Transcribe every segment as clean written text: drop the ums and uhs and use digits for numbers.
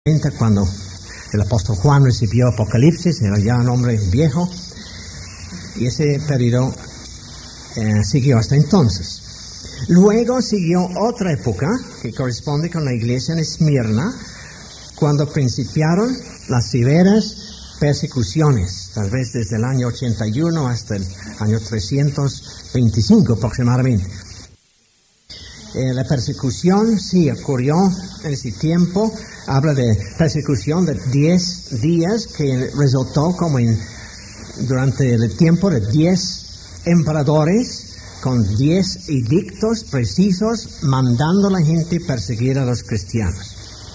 Cuando el apóstol Juan recibió Apocalipsis, era ya un hombre viejo, y ese periodo siguió hasta entonces. Luego siguió otra época que corresponde con la iglesia en Esmirna, cuando principiaron las severas persecuciones, tal vez desde el año 81 hasta el año 325 aproximadamente. La persecución sí ocurrió en ese tiempo. Habla de persecución de 10 días que resultó como durante el tiempo de 10 emperadores con 10 edictos precisos mandando a la gente perseguir a los cristianos.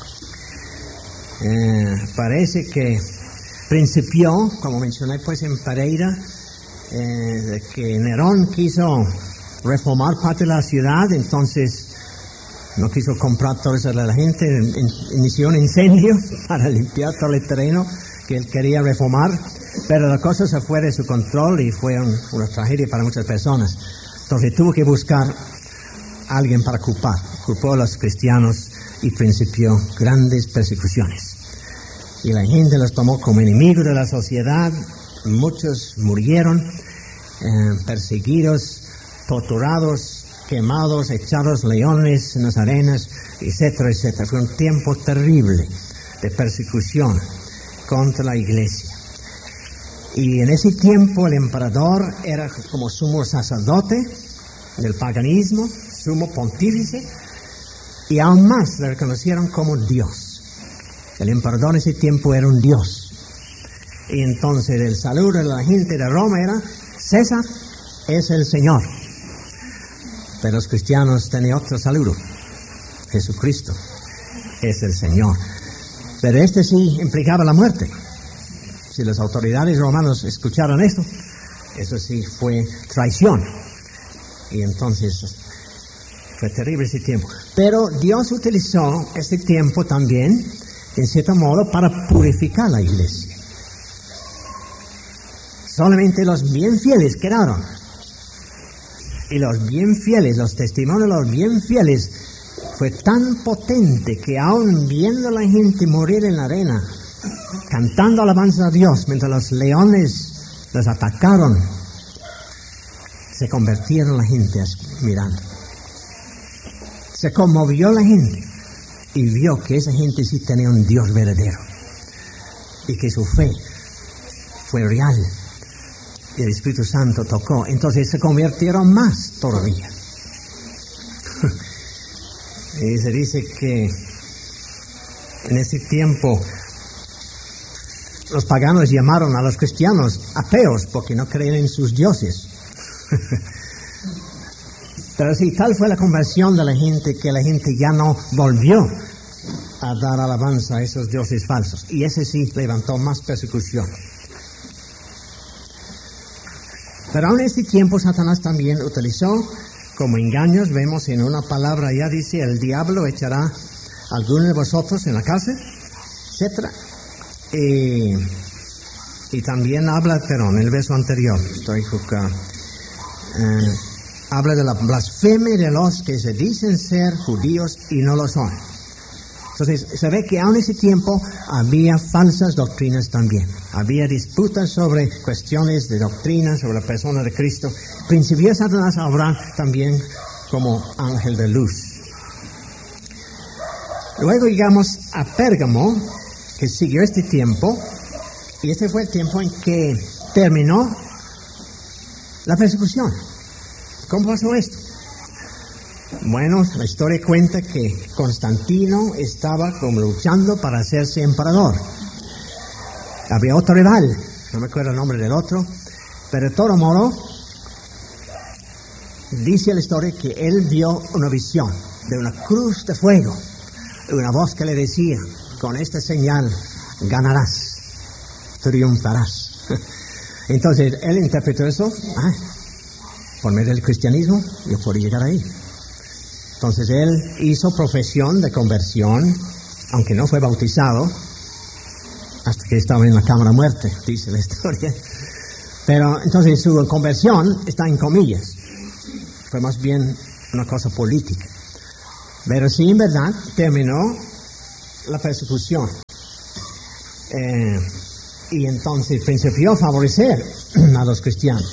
Parece que principió, como mencioné pues en Pereira, de que Nerón quiso reformar parte de la ciudad, entonces no quiso comprar todo eso de la gente, inició un incendio para limpiar todo el terreno que él quería reformar, pero la cosa se fue de su control y fue una tragedia para muchas personas. Entonces tuvo que buscar a alguien para culpar. Culpó a los cristianos y principió grandes persecuciones. Y la gente los tomó como enemigos de la sociedad, muchos murieron, perseguidos, torturados, quemados, echados leones en las arenas, etcétera, etcétera. Fue un tiempo terrible de persecución contra la iglesia. Y en ese tiempo el emperador era como sumo sacerdote del paganismo, sumo pontífice, y aún más le reconocieron como Dios. El emperador en ese tiempo era un Dios. Y entonces el saludo de la gente de Roma era: César es el Señor. Pero los cristianos tenían otro saludo: Jesucristo es el Señor. Pero este sí implicaba la muerte. Si las autoridades romanas escucharon esto, eso sí fue traición. Y entonces fue terrible ese tiempo. Pero Dios utilizó este tiempo también, en cierto modo, para purificar la iglesia. Solamente los bien fieles quedaron. Y los bien fieles, los testimonios de los bien fieles, fue tan potente que aún viendo a la gente morir en la arena, cantando alabanza a Dios, mientras los leones los atacaron, se convirtieron la gente mirando. Se conmovió la gente y vio que esa gente sí tenía un Dios verdadero y que su fe fue real. Y el Espíritu Santo tocó. Entonces se convirtieron más todavía. Y se dice que en ese tiempo los paganos llamaron a los cristianos ateos porque no creían en sus dioses. Pero sí, tal fue la conversión de la gente que la gente ya no volvió a dar alabanza a esos dioses falsos. Y ese sí levantó más persecución. Pero aún en este tiempo Satanás también utilizó como engaños. Vemos en una palabra ya dice: el diablo echará a alguno de vosotros en la cárcel, etc. Y también habla, en el verso anterior, habla de la blasfemia de los que se dicen ser judíos y no lo son. Entonces se ve que aún en ese tiempo había falsas doctrinas también. Había disputas sobre cuestiones de doctrina, sobre la persona de Cristo. Principió Satanás a obrar también como ángel de luz. Luego llegamos a Pérgamo, que siguió este tiempo, y este fue el tiempo en que terminó la persecución. ¿Cómo pasó esto? Bueno, la historia cuenta que Constantino estaba como luchando para hacerse emperador. Había otro rival, no me acuerdo el nombre del otro, pero de todo modo, dice la historia que él vio una visión de una cruz de fuego, una voz que le decía: con esta señal ganarás, triunfarás. Entonces él interpretó eso: por medio del cristianismo yo puedo llegar ahí. Entonces él hizo profesión de conversión, aunque no fue bautizado, hasta que estaba en la cámara muerte, dice la historia. Pero entonces su conversión está en comillas. Fue más bien una cosa política. Pero sí, en verdad, terminó la persecución. Y entonces principió a favorecer a los cristianos.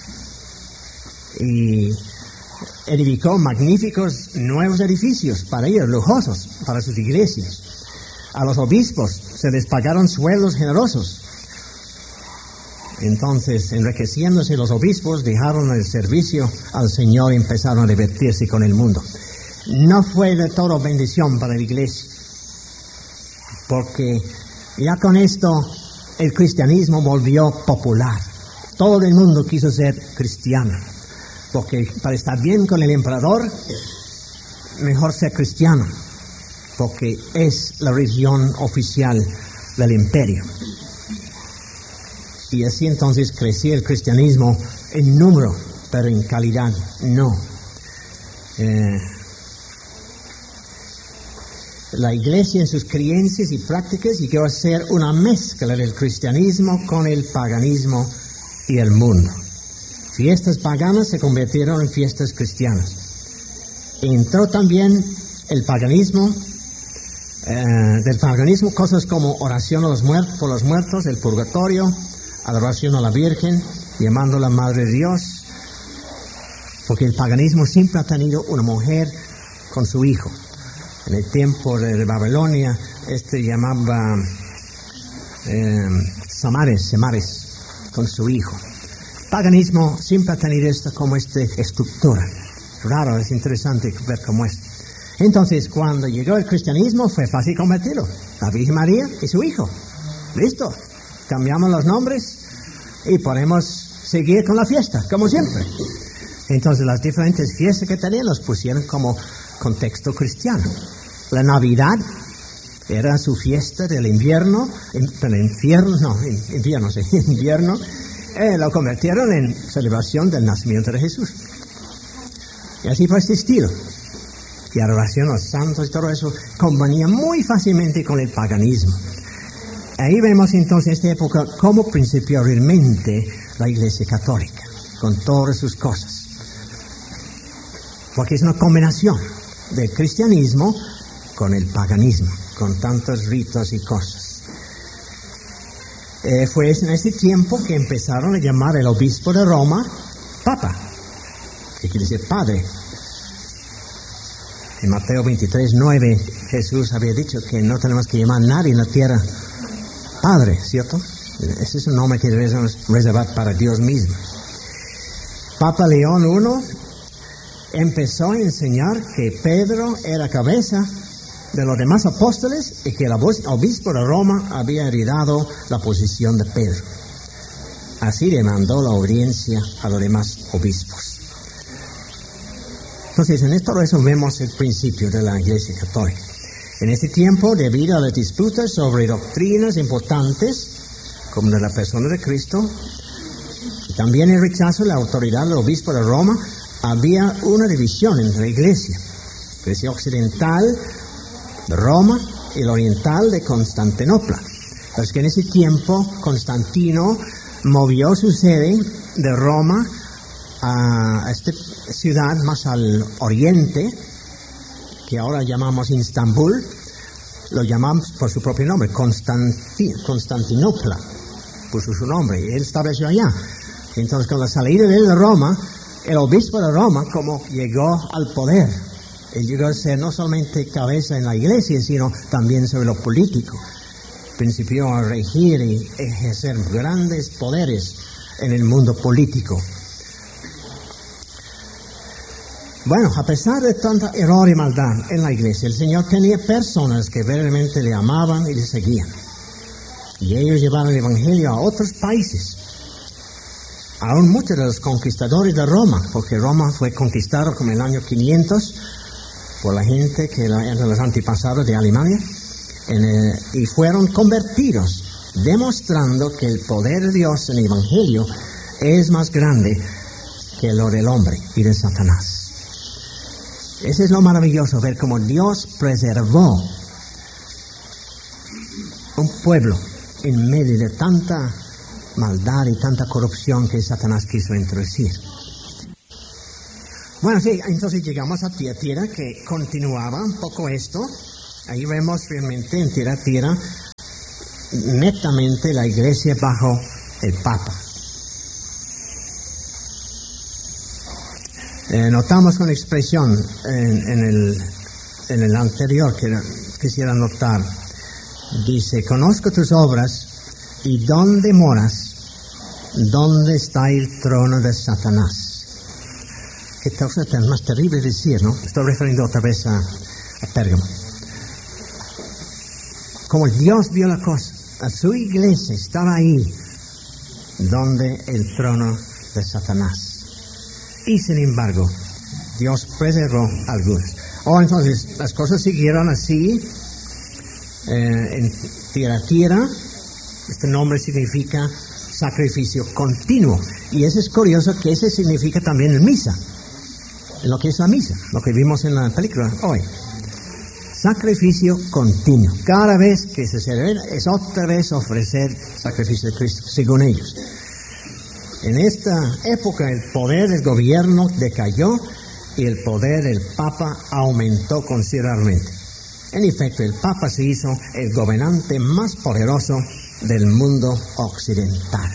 Y edificó magníficos nuevos edificios para ellos, lujosos, para sus iglesias. A los obispos se les pagaron sueldos generosos. Entonces, enriqueciéndose los obispos, dejaron el servicio al Señor y empezaron a divertirse con el mundo. No fue de todo bendición para la iglesia, porque ya con esto el cristianismo volvió popular. Todo el mundo quiso ser cristiano, porque para estar bien con el emperador, mejor ser cristiano, porque es la religión oficial del imperio. Y así entonces creció el cristianismo en número, pero en calidad no. La iglesia en sus creencias y prácticas llegó a ser una mezcla del cristianismo con el paganismo y el mundo. Fiestas paganas se convirtieron en fiestas cristianas. Entró también el paganismo, del paganismo cosas como oración a por los muertos, el purgatorio, adoración a la Virgen, llamándola Madre de Dios, porque el paganismo siempre ha tenido una mujer con su hijo. En el tiempo de Babilonia, llamaba Samares, con su hijo. El paganismo siempre ha tenido esta estructura. Raro, es interesante ver cómo es. Entonces, cuando llegó el cristianismo, fue fácil convertirlo. La Virgen María y su hijo. Listo. Cambiamos los nombres y podemos seguir con la fiesta, como siempre. Entonces, las diferentes fiestas que tenían las pusieron como contexto cristiano. La Navidad era su fiesta del invierno, invierno, lo convirtieron en celebración del nacimiento de Jesús. Y así fue este estilo. Y adoración a los santos y todo eso convenía muy fácilmente con el paganismo. Ahí vemos entonces en esta época cómo principió realmente la Iglesia Católica, con todas sus cosas. Porque es una combinación del cristianismo con el paganismo, con tantos ritos y cosas. Fue en ese tiempo que empezaron a llamar al obispo de Roma Papa, que quiere decir Padre. En Mateo 23:9 Jesús había dicho que no tenemos que llamar a nadie en la tierra Padre, ¿cierto? Ese es un nombre que debemos reservar para Dios mismo. Papa León I empezó a enseñar que Pedro era cabeza de los demás apóstoles y que el obispo de Roma había heredado la posición de Pedro. Así le mandó la obediencia a los demás obispos. Entonces, en todo eso vemos el principio de la Iglesia Católica. En este tiempo, debido a las disputas sobre doctrinas importantes, como de la persona de Cristo, y también el rechazo de la autoridad del obispo de Roma, había una división entre la Iglesia. La Iglesia occidental de Roma y la oriental de Constantinopla. Pero es que en ese tiempo, Constantino movió su sede de Roma a esta ciudad más al oriente, que ahora llamamos Istambul, lo llamamos por su propio nombre, Constantinopla, puso su nombre, y él estableció allá. Entonces, con la salida de él de Roma, el obispo de Roma, como llegó al poder, él llegó a ser no solamente cabeza en la iglesia, sino también sobre lo político. Principió a regir y ejercer grandes poderes en el mundo político. Bueno, a pesar de tanta error y maldad en la iglesia, el Señor tenía personas que verdaderamente le amaban y le seguían. Y ellos llevaron el evangelio a otros países. Aún muchos de los conquistadores de Roma, porque Roma fue conquistado como en el año 500 por la gente que eran los antepasados de Alemania, y fueron convertidos, demostrando que el poder de Dios en el evangelio es más grande que lo del hombre y de Satanás. Ese es lo maravilloso, ver cómo Dios preservó un pueblo en medio de tanta maldad y tanta corrupción que Satanás quiso introducir. Bueno, sí, entonces llegamos a Tiatira, que continuaba un poco esto, Ahí vemos realmente en Tiatira netamente la iglesia bajo el Papa. Notamos con expresión en el anterior que quisiera notar. Dice, conozco tus obras y dónde moras, dónde está el trono de Satanás. Qué cosa tan más terrible decir, ¿no? Estoy refiriendo otra vez a Pérgamo. Como Dios vio la cosa, a su iglesia estaba ahí, donde el trono de Satanás. Y sin embargo, Dios preservó algunos. Entonces, las cosas siguieron así. En Tiatira, este nombre significa sacrificio continuo. Y eso es curioso, que ese significa también en misa, en lo que es la misa, lo que vimos en la película hoy. Sacrificio continuo. Cada vez que se celebra es otra vez ofrecer sacrificio de Cristo, según ellos. En esta época el poder del gobierno decayó y el poder del Papa aumentó considerablemente. En efecto, el Papa se hizo el gobernante más poderoso del mundo occidental.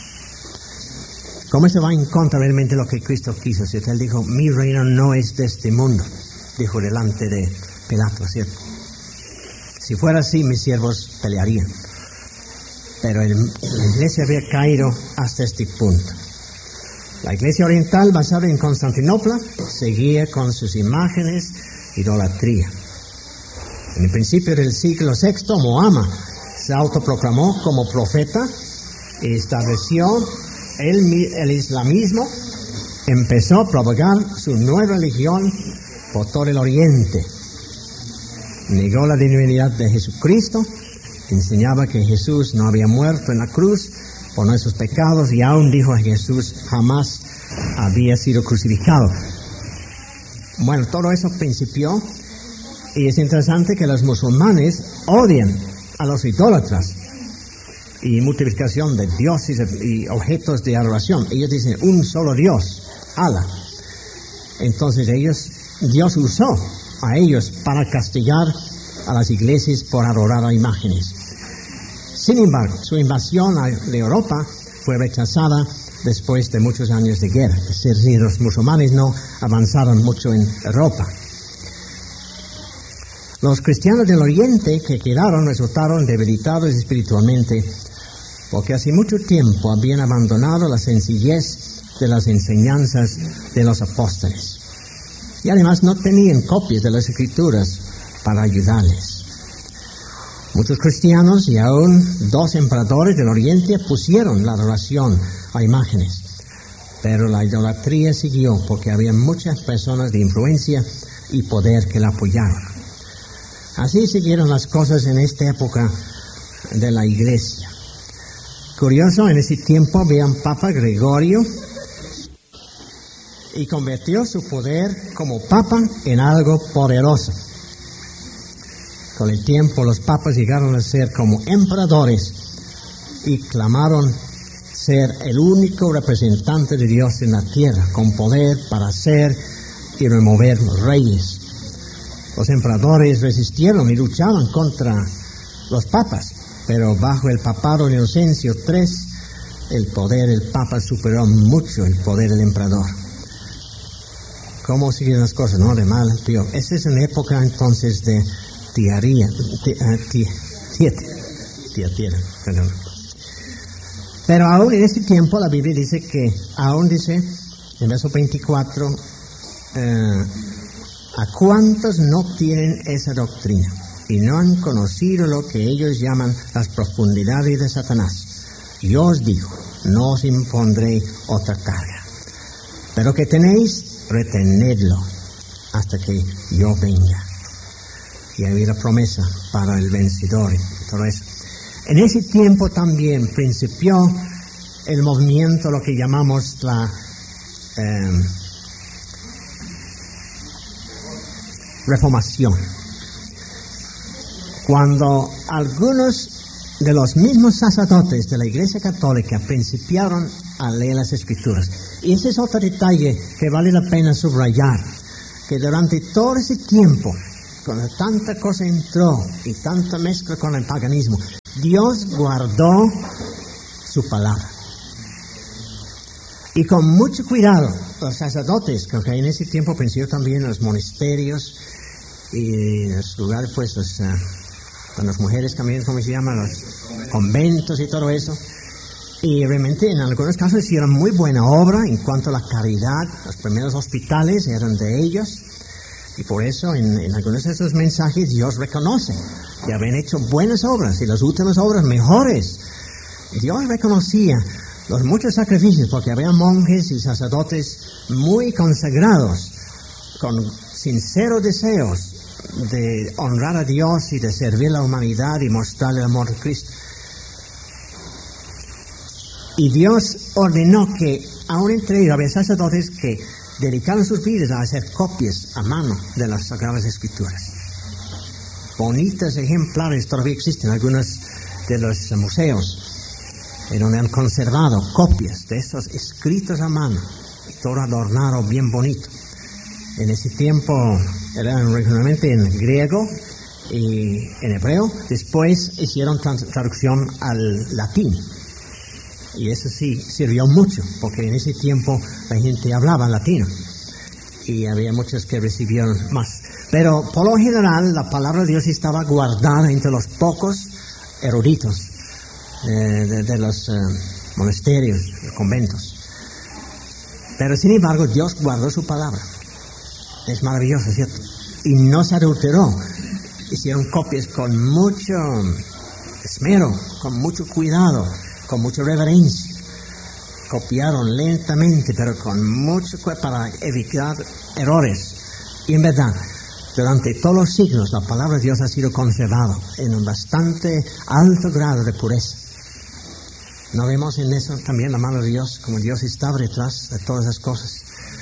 ¿Cómo se va en contra realmente de lo que Cristo quiso? ¿Cierto? Él dijo, mi reino no es de este mundo, dijo delante de Pilato, ¿cierto? Si fuera así, mis siervos pelearían. Pero la iglesia había caído hasta este punto. La iglesia oriental, basada en Constantinopla, seguía con sus imágenes, idolatría. En el principio del siglo VI, Mohammed se autoproclamó como profeta y estableció el islamismo. Empezó a propagar su nueva religión por todo el oriente. Negó la divinidad de Jesucristo, enseñaba que Jesús no había muerto en la cruz por nuestros pecados y aún dijo que Jesús jamás había sido crucificado. Bueno, todo eso principió y es interesante que los musulmanes odian a los idólatras y multiplicación de dioses y objetos de adoración. Ellos dicen un solo Dios, Allah. Entonces Dios usó a ellos para castigar a las iglesias por adorar a imágenes. Sin embargo, su invasión de Europa fue rechazada después de muchos años de guerra. Es decir, los musulmanes no avanzaron mucho en Europa. Los cristianos del Oriente que quedaron resultaron debilitados espiritualmente porque hace mucho tiempo habían abandonado la sencillez de las enseñanzas de los apóstoles. Y además no tenían copias de las Escrituras para ayudarles. Muchos cristianos y aún 2 emperadores del Oriente pusieron la adoración a imágenes. Pero la idolatría siguió porque había muchas personas de influencia y poder que la apoyaron. Así siguieron las cosas en esta época de la iglesia. Curioso, en ese tiempo había un Papa Gregorio y convirtió su poder como Papa en algo poderoso. Con el tiempo los papas llegaron a ser como emperadores y clamaron ser el único representante de Dios en la tierra, con poder para hacer y remover los reyes. Los emperadores resistieron y luchaban contra los papas, pero bajo el papado de Inocencio III, el poder del papa superó mucho el poder del emperador. ¿Cómo siguen las cosas, no? De mal, tío. Esta es una época entonces de Tiatira, perdón. Pero aún en este tiempo la Biblia dice que, aún dice, en verso 24, ¿a cuántos no tienen esa doctrina y no han conocido lo que ellos llaman las profundidades de Satanás? Yo os digo, no os impondré otra carga, pero que tenéis, retenedlo hasta que yo venga. Y había la promesa para el vencedor y todo eso. En ese tiempo también principió el movimiento, lo que llamamos la Reformación. Cuando algunos de los mismos sacerdotes de la Iglesia Católica principiaron a leer las Escrituras. Y ese es otro detalle que vale la pena subrayar, que durante todo ese tiempo cuando tanta cosa entró y tanta mezcla con el paganismo, Dios guardó su palabra. Y con mucho cuidado, los sacerdotes, que en ese tiempo pensé también en los monasterios y los lugares, pues, con las mujeres también, ¿cómo se llaman? Los conventos y todo eso. Y realmente en algunos casos hicieron muy buena obra en cuanto a la caridad. Los primeros hospitales eran de ellos. Y por eso en algunos de esos mensajes Dios reconoce que habían hecho buenas obras y las últimas obras mejores. Dios reconocía los muchos sacrificios porque había monjes y sacerdotes muy consagrados, con sinceros deseos de honrar a Dios y de servir a la humanidad y mostrar el amor de Cristo. Y Dios ordenó que, aún entre ellos, había sacerdotes que dedicaron sus vidas a hacer copias a mano de las Sagradas Escrituras. Bonitos ejemplares todavía existen en algunos de los museos, en donde han conservado copias de estos escritos a mano, todo adornado bien bonito. En ese tiempo eran originalmente en griego y en hebreo, después hicieron traducción al latín. Y eso sí sirvió mucho, porque en ese tiempo la gente hablaba latino y había muchos que recibieron más. Pero por lo general la palabra de Dios estaba guardada entre los pocos eruditos de los monasterios, los conventos. Pero sin embargo Dios guardó su palabra. Es maravilloso, ¿cierto? Y no se adulteró. Hicieron copias con mucho esmero, con mucho cuidado, con mucha reverencia. Copiaron lentamente, pero con mucho para evitar errores. Y en verdad, durante todos los siglos la palabra de Dios ha sido conservada en un bastante alto grado de pureza. ¿No vemos en eso también la mano de Dios, como Dios está detrás de todas esas cosas?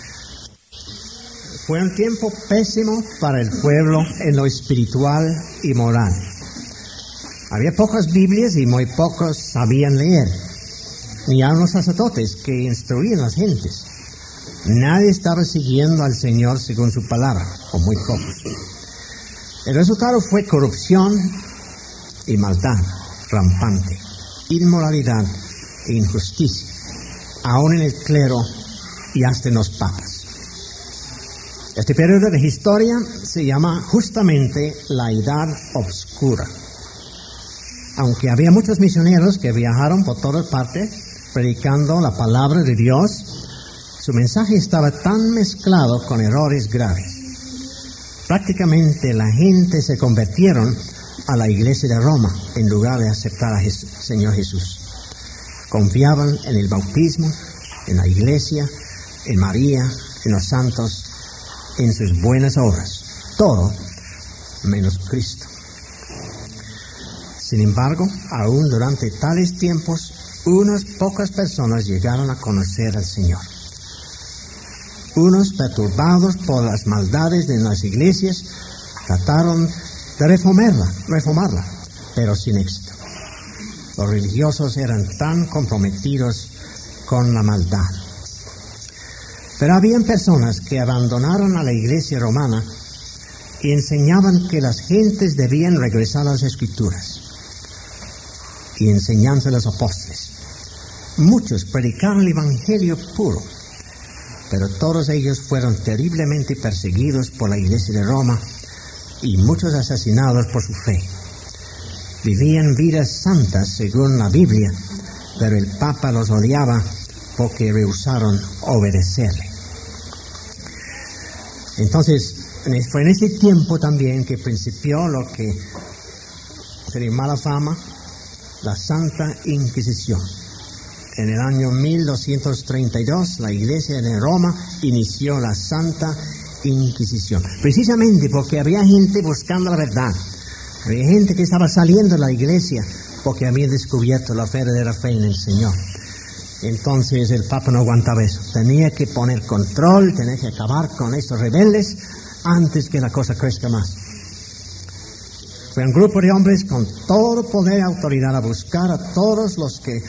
Fue un tiempo pésimo para el pueblo en lo espiritual y moral. Había pocas Biblias y muy pocos sabían leer, ni aun los sacerdotes que instruían a las gentes. Nadie estaba siguiendo al Señor según su palabra, o muy pocos. El resultado fue corrupción y maldad rampante, inmoralidad e injusticia, aún en el clero y hasta en los papas. Este periodo de historia se llama justamente la Edad Obscura. Aunque había muchos misioneros que viajaron por todas partes predicando la palabra de Dios, su mensaje estaba tan mezclado con errores graves. Prácticamente la gente se convirtieron a la iglesia de Roma en lugar de aceptar al Señor Jesús. Confiaban en el bautismo, en la iglesia, en María, en los santos, en sus buenas obras, todo menos Cristo. Sin embargo, aún durante tales tiempos, unas pocas personas llegaron a conocer al Señor. Unos, perturbados por las maldades de las iglesias, trataron de reformarla, pero sin éxito. Los religiosos eran tan comprometidos con la maldad. Pero habían personas que abandonaron a la iglesia romana y enseñaban que las gentes debían regresar a las Escrituras y enseñanza de los apóstoles. Muchos predicaron el evangelio puro, pero todos ellos fueron terriblemente perseguidos por la iglesia de Roma y muchos asesinados por su fe. Vivían vidas santas según la Biblia, pero el Papa los odiaba porque rehusaron obedecerle. Entonces, fue en ese tiempo también que principió lo que sería mala fama, la Santa Inquisición. En el año 1232, la Iglesia de Roma inició la Santa Inquisición, precisamente porque había gente buscando la verdad. Había gente que estaba saliendo de la Iglesia porque había descubierto la verdadera fe en el Señor. Entonces el Papa no aguantaba eso. Tenía que poner control, tenía que acabar con estos rebeldes antes que la cosa crezca más. Fue un grupo de hombres con todo poder y autoridad a buscar a todos los que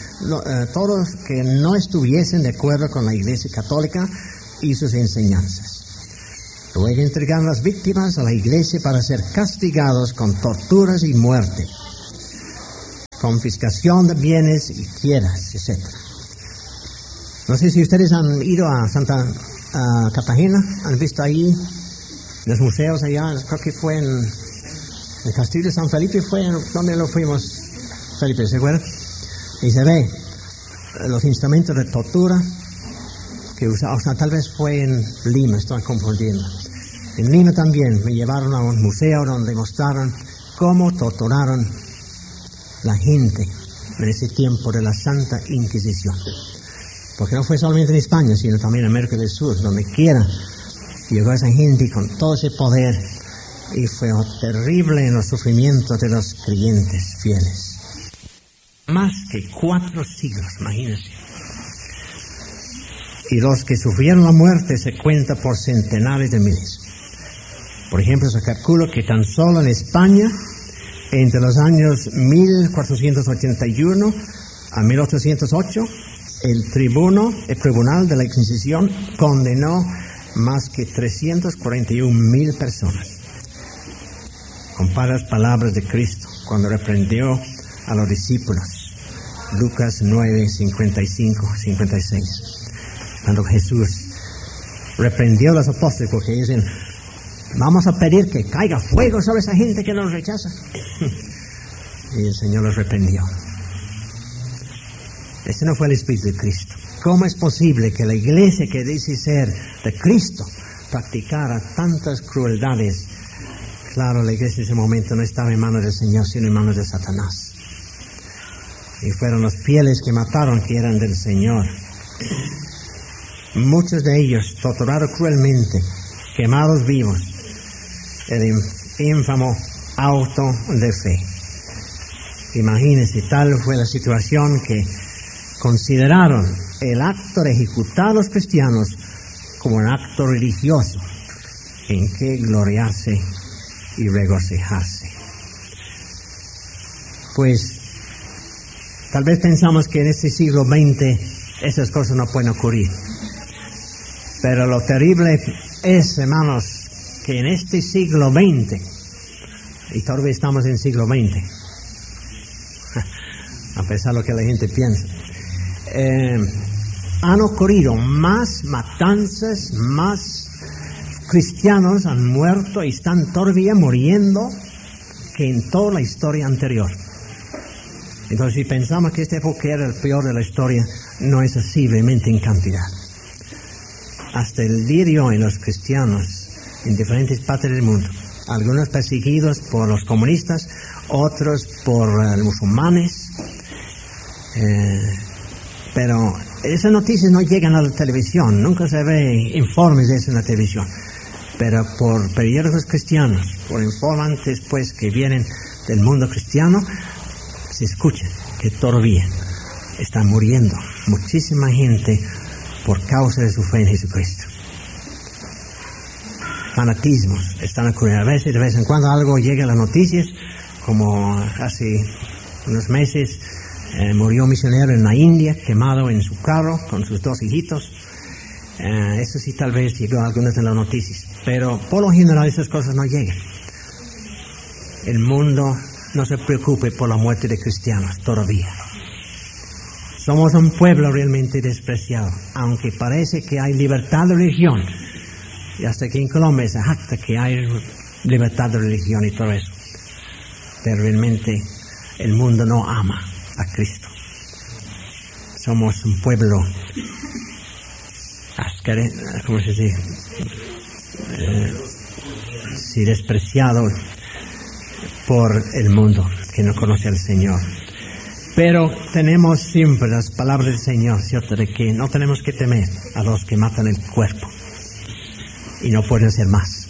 no estuviesen de acuerdo con la Iglesia Católica y sus enseñanzas. Luego entregaron las víctimas a la iglesia para ser castigados con torturas y muerte, confiscación de bienes y tierras, etc. No sé si ustedes han ido a Cartagena, han visto ahí los museos allá, creo que fue en el Castillo de San Felipe, fue donde lo fuimos, Felipe, ¿se acuerdan? Y se ve los instrumentos de tortura que usaban, o sea, tal vez fue en Lima, estoy confundiendo. En Lima también me llevaron a un museo donde mostraron cómo torturaron la gente en ese tiempo de la Santa Inquisición. Porque no fue solamente en España, sino también en América del Sur, donde quiera llegó esa gente con todo ese poder y fue terrible en los sufrimientos de los creyentes fieles. Más que 4 siglos, imagínense. Y los que sufrieron la muerte se cuenta por centenares de miles. Por ejemplo, se calcula que tan solo en España, entre los años 1481 a 1808, el Tribunal de la Inquisición condenó más que 341,000 personas. Compara las palabras de Cristo cuando reprendió a los discípulos. Lucas 9, 55, 56. Cuando Jesús reprendió a los apóstoles porque dicen, vamos a pedir que caiga fuego sobre esa gente que nos rechaza. Y el Señor los reprendió. Este no fue el Espíritu de Cristo. ¿Cómo es posible que la iglesia que dice ser de Cristo practicara tantas crueldades? Claro, la iglesia en ese momento no estaba en manos del Señor, sino en manos de Satanás. Y fueron los fieles que mataron, que eran del Señor. Muchos de ellos torturados cruelmente, quemados vivos. El ínfamo auto de fe. Imagínense, tal fue la situación que consideraron el acto de ejecutar a los cristianos como un acto religioso en que gloriarse y regocijarse. Pues tal vez pensamos que en este siglo XX esas cosas no pueden ocurrir. Pero lo terrible es, hermanos, que en este siglo XX, y todavía estamos en el siglo XX, a pesar de lo que la gente piensa, han ocurrido más matanzas, más cristianos han muerto y están todavía muriendo que en toda la historia anterior. Entonces, si pensamos que esta época era el peor de la historia, no es así realmente en cantidad. Hasta el día de hoy, los cristianos en diferentes partes del mundo, algunos perseguidos por los comunistas, otros por los musulmanes, pero esas noticias no llegan a la televisión, nunca se ve informes de eso en la televisión, pero por periódicos cristianos, por informantes pues que vienen del mundo cristiano, se escucha que todavía está muriendo muchísima gente por causa de su fe en Jesucristo. Fanatismos están ocurriendo. A veces, de vez en cuando algo llega a las noticias, como hace unos meses murió un misionero en la India, quemado en su carro con sus 2 hijitos. Eso sí tal vez llegó a algunas de las noticias, pero por lo general esas cosas no llegan. El mundo no se preocupe por la muerte de cristianos todavía. Somos un pueblo realmente despreciado, aunque parece que hay libertad de religión, y hasta que en Colombia se jacta que hay libertad de religión y todo eso, pero realmente el mundo no ama a Cristo. Somos un pueblo ¿cómo se dice? Sí, despreciado por el mundo que no conoce al Señor. Pero tenemos siempre las palabras del Señor, ¿cierto? De que no tenemos que temer a los que matan el cuerpo y no pueden hacer más.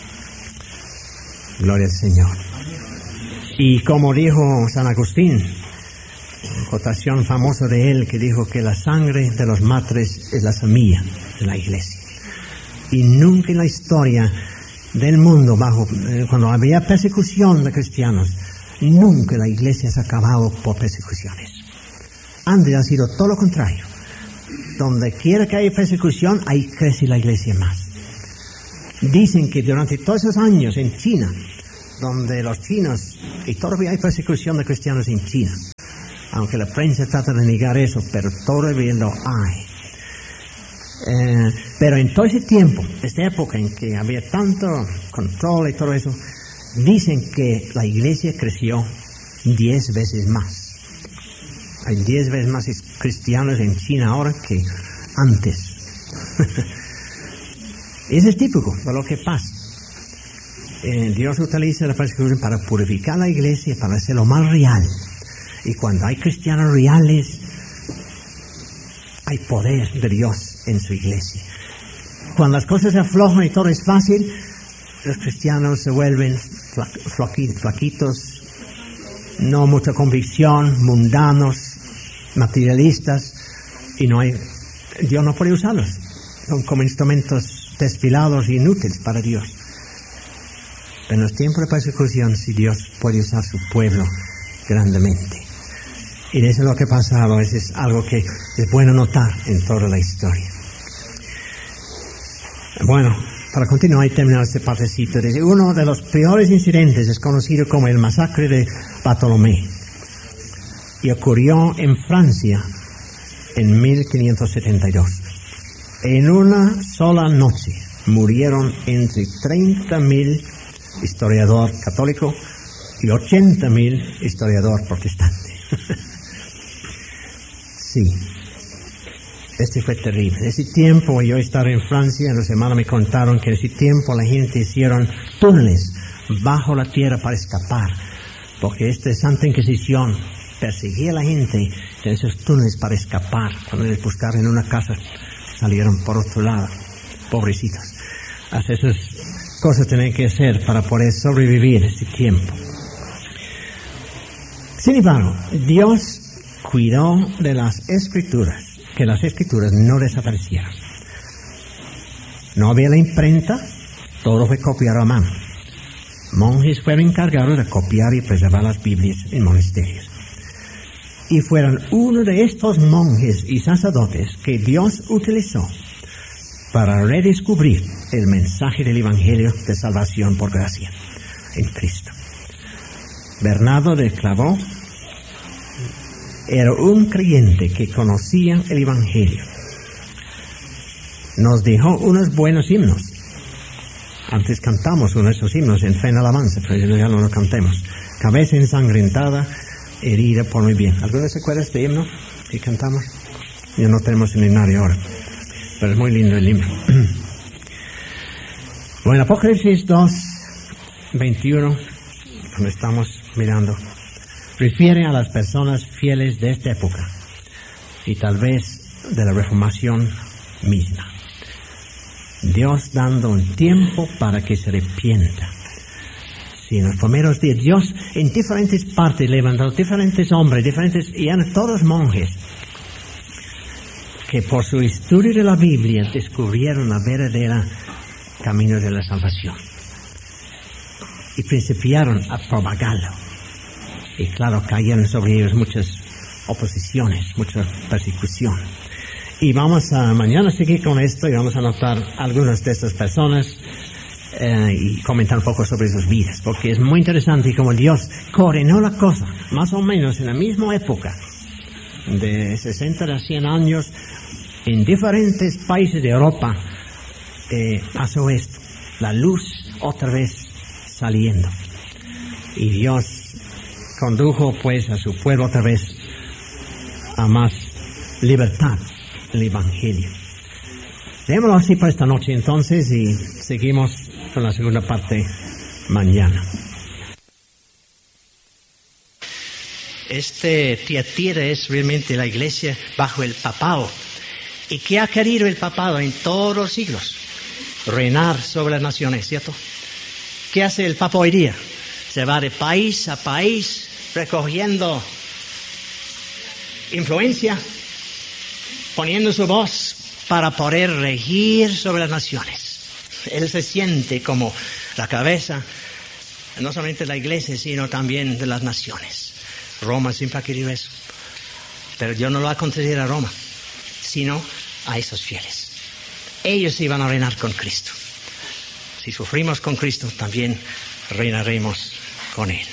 Gloria al Señor. Y como dijo San Agustín, cotación famosa de él, que dijo que la sangre de los mártires es la semilla de la iglesia. Y nunca en la historia del mundo, cuando había persecución de cristianos, nunca la iglesia se ha acabado por persecuciones. Antes ha sido todo lo contrario. Donde quiera que haya persecución, ahí crece la iglesia más. Dicen que durante todos esos años en China, donde los chinos, y todavía hay persecución de cristianos en China, aunque la prensa trata de negar eso, pero todavía lo hay. Pero en todo ese tiempo, esta época en que había tanto control y todo eso, dicen que la iglesia creció 10 veces más. Hay 10 veces más cristianos en China ahora que antes. Eso es típico de lo que pasa. Dios utiliza la persecución para purificar la iglesia, para hacerlo más real. Y cuando hay cristianos reales, hay poder de Dios en su iglesia. Cuando las cosas se aflojan y todo es fácil, los cristianos se vuelven flaquitos, no mucha convicción, mundanos, materialistas, y Dios no puede usarlos. Son como instrumentos desfilados e inútiles para Dios. Pero en los tiempos de persecución, sí, Dios puede usar su pueblo grandemente. Y eso es lo que pasaba, eso es algo que es bueno notar en toda la historia. Bueno, para continuar y terminar este partecito, uno de los peores incidentes es conocido como el masacre de Bartolomé, y ocurrió en Francia en 1572. En una sola noche murieron entre 30.000 historiador católico y 80.000 historiador protestante. Sí, este fue terrible. En ese tiempo, yo estaba en Francia, los hermanos me contaron que en ese tiempo la gente hicieron túneles bajo la tierra para escapar, porque esta Santa Inquisición perseguía a la gente en esos túneles para escapar. Cuando les buscaron en una casa, salieron por otro lado, pobrecitos. Así esas cosas tienen que hacer para poder sobrevivir este tiempo. Sin embargo, Dios cuidó de las Escrituras, que las Escrituras no desaparecieran. No había la imprenta, todo fue copiado a mano. Monjes fueron encargados de copiar y preservar las Biblias en monasterios. Y fueron uno de estos monjes y sacerdotes que Dios utilizó para redescubrir el mensaje del Evangelio de salvación por gracia en Cristo. Bernardo de Clairvaux era un creyente que conocía el Evangelio. Nos dejó unos buenos himnos. Antes cantamos uno de esos himnos en fe en alabanza, pero ya no lo cantemos. Cabeza ensangrentada, herida por mi bien. ¿Alguno se acuerda de este himno que cantamos? Ya no tenemos el himnario ahora, pero es muy lindo el himno. Bueno, Apocalipsis 2, 21, donde estamos mirando, refiere a las personas fieles de esta época y tal vez de la Reformación misma. Dios dando un tiempo para que se arrepienta. Sí, en los primeros días, Dios en diferentes partes levantó diferentes hombres, y eran todos monjes, que por su estudio de la Biblia descubrieron la verdadera camino de la salvación y principiaron a propagarlo. Y claro, cayeron sobre ellos muchas oposiciones, mucha persecución. Y vamos a mañana seguir con esto y vamos a notar algunas de estas personas y comentar un poco sobre sus vidas, porque es muy interesante cómo Dios coordinó la cosa, más o menos en la misma época, de 60 a 100 años, en diferentes países de Europa, pasó esto, la luz otra vez saliendo. Y Dios condujo pues a su pueblo otra vez a más libertad en el Evangelio. Dejémoslo así para esta noche entonces y seguimos con la segunda parte mañana. Tiatira es realmente la iglesia bajo el papado. ¿Y qué ha querido el papado en todos los siglos? Reinar sobre las naciones, ¿cierto? ¿Qué hace el papa hoy día? Se va de país a país recogiendo influencia, poniendo su voz para poder regir sobre las naciones. Él se siente como la cabeza, no solamente de la iglesia, sino también de las naciones. Roma siempre ha querido eso. Pero Dios no lo ha concedido a Roma, sino a esos fieles. Ellos iban a reinar con Cristo. Si sufrimos con Cristo, también reinaremos con Él.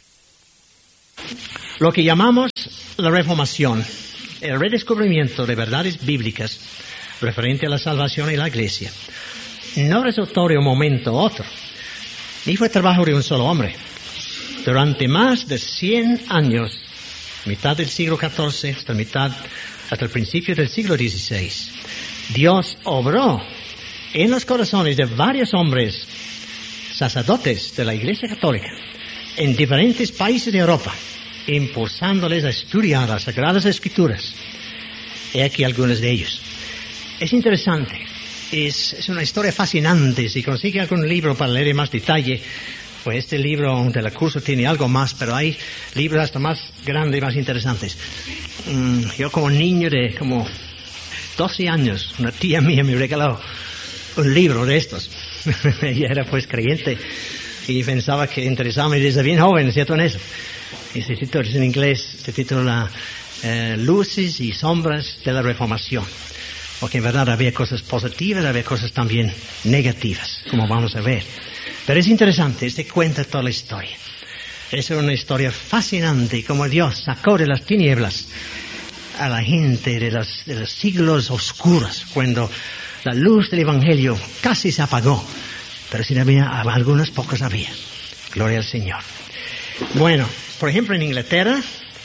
Lo que llamamos la Reformación, el redescubrimiento de verdades bíblicas referente a la salvación y la Iglesia, no resultó de un momento a otro, ni fue trabajo de un solo hombre. Durante más de 100 años, mitad del siglo XIV hasta el principio del siglo XVI, Dios obró en los corazones de varios hombres, sacerdotes de la Iglesia Católica, en diferentes países de Europa, impulsándoles a estudiar las Sagradas Escrituras. He aquí algunos de ellos. Es interesante, es una historia fascinante. Si consigue algún libro para leer en más detalle, pues este libro del curso tiene algo más, pero hay libros hasta más grandes y más interesantes. Yo como niño de como 12 años, una tía mía me regaló un libro de estos. Ella era pues creyente y pensaba que interesaba desde bien joven, ¿cierto? En eso. Y ese título es en inglés, se titula Luces y Sombras de la Reformación. Porque en verdad había cosas positivas, había cosas también negativas, como vamos a ver. Pero es interesante, este cuenta toda la historia. Es una historia fascinante, como Dios sacó de las tinieblas a la gente de los siglos oscuros, cuando la luz del Evangelio casi se apagó. Pero sí había, algunas pocas había. Gloria al Señor. Bueno, por ejemplo, en Inglaterra,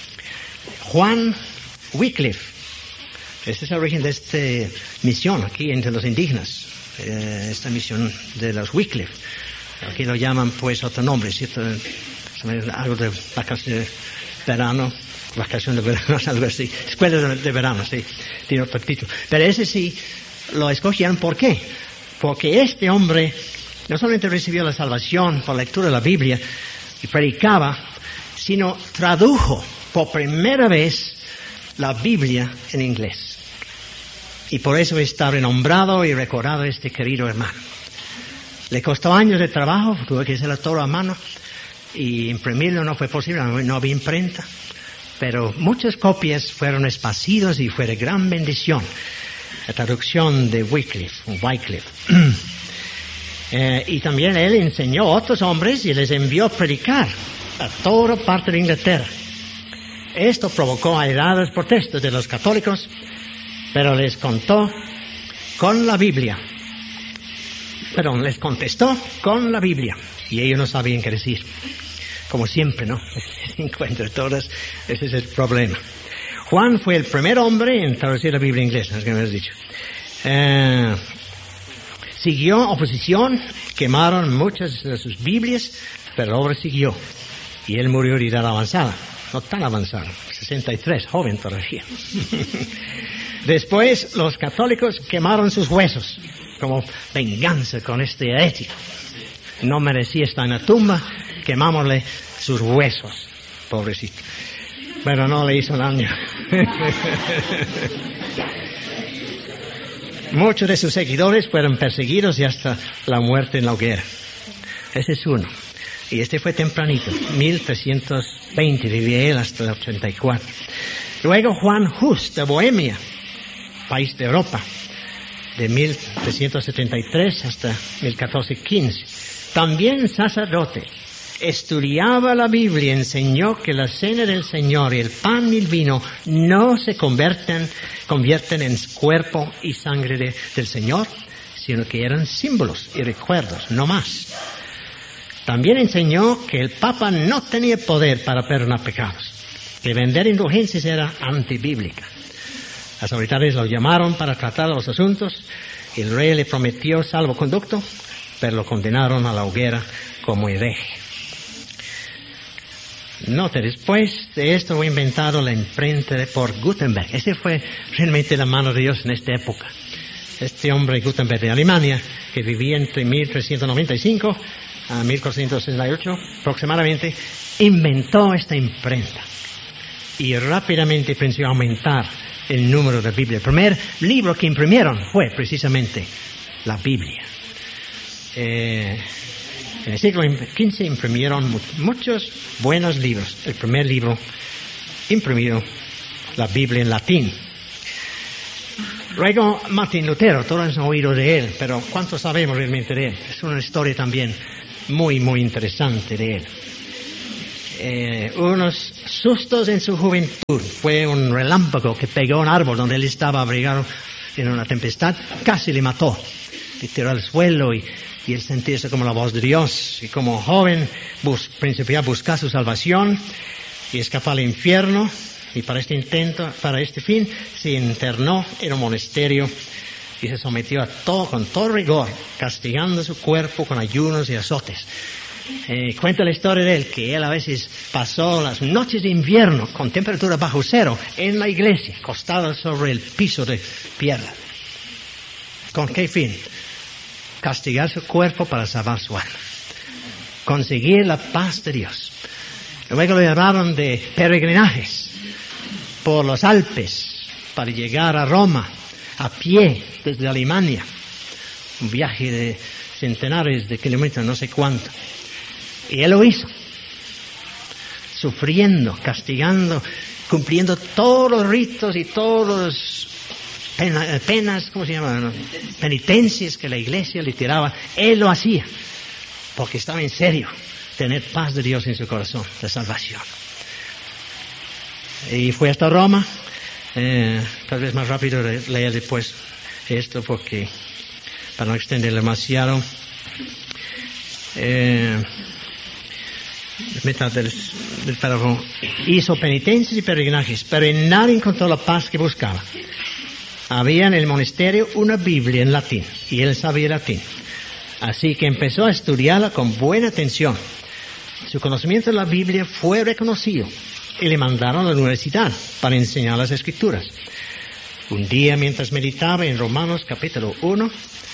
Juan Wycliffe, este es el origen de esta misión aquí entre los indígenas, esta misión de los Wycliffe. Aquí lo llaman pues otro nombre, ¿cierto? Algo de vacación de verano, algo así. Escuela de verano, sí, tiene otro título. Pero ese sí lo escogieron, ¿por qué? Porque este hombre no solamente recibió la salvación por lectura de la Biblia y predicaba, sino tradujo por primera vez la Biblia en inglés. Y por eso está renombrado y recordado este querido hermano. Le costó años de trabajo, tuve que hacerlo todo a mano, y imprimirlo no fue posible, no había imprenta, pero muchas copias fueron esparcidas y fue de gran bendición. La traducción de Wycliffe. Y también él enseñó a otros hombres y les envió a predicar a toda parte de Inglaterra. Esto provocó airadas protestas de los católicos, pero les contestó con la Biblia. Y ellos no sabían qué decir. Como siempre, ¿no? Encuentro todas, ese es el problema. Juan fue el primer hombre en traducir la Biblia inglesa, es que me has dicho. Siguió oposición, quemaron muchas de sus Biblias, pero la obra siguió. Y él murió de edad avanzada, no tan avanzada, 63, joven todavía. Después los católicos quemaron sus huesos, como venganza con este herético. No merecía estar en la tumba, quemámosle sus huesos, pobrecito. Pero no le hizo daño. Muchos de sus seguidores fueron perseguidos y hasta la muerte en la hoguera. Ese es uno. Y este fue tempranito, 1320, vivía él hasta el 84. Luego Juan Hus, de Bohemia, país de Europa, de 1373 hasta 1415. También sacerdote, estudiaba la Biblia, enseñó que la cena del Señor y el pan y el vino no se convierten en cuerpo y sangre del Señor, sino que eran símbolos y recuerdos, no más. También enseñó que el Papa no tenía poder para perdonar pecados, que vender indulgencias era antibíblica. Las autoridades lo llamaron para tratar los asuntos y el rey le prometió salvoconducto, pero lo condenaron a la hoguera como hereje. Note, después de esto fue inventado la imprenta por Gutenberg. Ese fue realmente la mano de Dios en esta época. Este hombre Gutenberg de Alemania, que vivía entre 1395 a 1468 aproximadamente, inventó esta imprenta. Y rápidamente empezó a aumentar el número de Biblia. El primer libro que imprimieron fue precisamente la Biblia. En el siglo XV imprimieron muchos buenos libros. El primer libro imprimido, la Biblia en latín. Luego Martín Lutero, todos han oído de él, pero ¿cuánto sabemos realmente de él? Es una historia también muy, muy interesante de él. Unos sustos en su juventud. Fue un relámpago que pegó a un árbol donde él estaba abrigado en una tempestad. Casi le mató. Le tiró al suelo y él sentirse como la voz de Dios. Y como joven principió a buscar su salvación y escapó al infierno. Y para este fin, se internó en un monasterio y se sometió a con todo rigor, castigando su cuerpo con ayunos y azotes. Cuenta la historia de él, que él a veces pasó las noches de invierno con temperatura bajo cero en la iglesia, acostado sobre el piso de piedra. ¿Con qué fin? Castigar su cuerpo para salvar su alma. Conseguir la paz de Dios. Luego le hablaron de peregrinajes por los Alpes para llegar a Roma a pie desde Alemania. Un viaje de centenares de kilómetros, no sé cuánto. Y él lo hizo, sufriendo, castigando, cumpliendo todos los ritos y todos los penas, ¿cómo se llama? Penitencias que la iglesia le tiraba. Él lo hacía, porque estaba en serio, tener paz de Dios en su corazón, de salvación. Y fue hasta Roma. Tal vez más rápido leer después esto, porque para no extender demasiado. Mitad del párrafo. Hizo penitencias y peregrinajes, pero en nada encontró la paz que buscaba. Había en el monasterio una Biblia en latín, y él sabía latín. Así que empezó a estudiarla con buena atención. Su conocimiento de la Biblia fue reconocido y le mandaron a la universidad para enseñar las Escrituras. Un día, mientras meditaba en Romanos capítulo 1,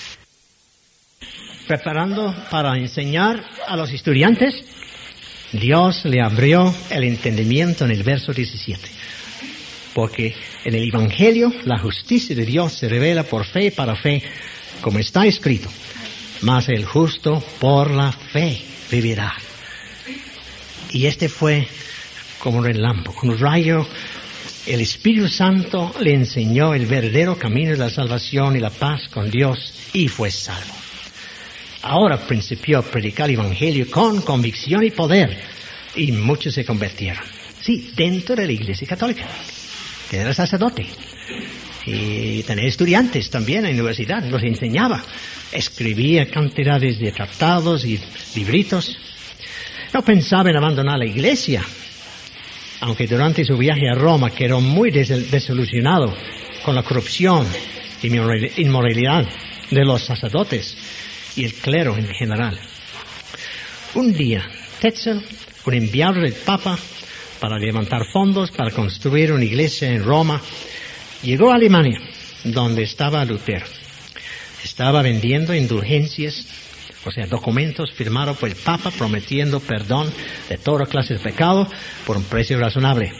preparando para enseñar a los estudiantes, Dios le abrió el entendimiento en el verso 17. Porque en el Evangelio la justicia de Dios se revela por fe y para fe, como está escrito: mas el justo por la fe vivirá. Y este fue como un relámpago, un rayo. El Espíritu Santo le enseñó el verdadero camino de la salvación y la paz con Dios, y fue salvo. Ahora principió a predicar el Evangelio con convicción y poder, y muchos se convirtieron. Sí, dentro de la Iglesia Católica, que era sacerdote. Y tenía estudiantes también en la universidad, los enseñaba. Escribía cantidades de tratados y libritos. No pensaba en abandonar la Iglesia, aunque durante su viaje a Roma quedó muy desilusionado con la corrupción y inmoralidad de los sacerdotes y el clero en general. Un día, Tetzel, un enviado del Papa para levantar fondos para construir una iglesia en Roma, llegó a Alemania, donde estaba Lutero. Estaba vendiendo indulgencias, o sea, documentos firmados por el Papa prometiendo perdón de toda clase de pecado por un precio razonable.